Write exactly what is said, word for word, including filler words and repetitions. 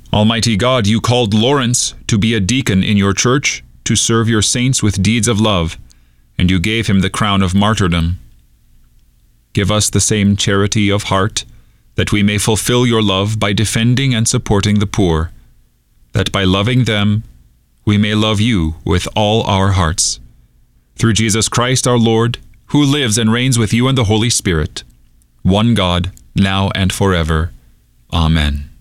Almighty God, you called Lawrence to be a deacon in your church, to serve your saints with deeds of love, and you gave him the crown of martyrdom. Give us the same charity of heart, that we may fulfill your love by defending and supporting the poor, that by loving them we may love you with all our hearts. Through Jesus Christ our Lord, who lives and reigns with you and the Holy Spirit, one God, now and forever. Amen.